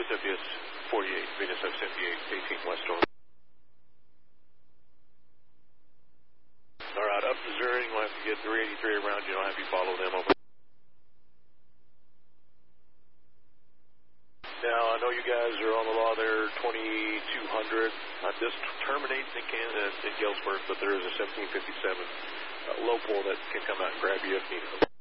Venus FDS 48, Venus F78, 18 West Orb. All right, up Missouri, you'll have to get 383 around you. I'll have you follow them over. Now, I know you guys are on the law there, 2200. This terminates in Canada, in Galesburg, but there is a 1757 low pole that can come out and grab you if needed.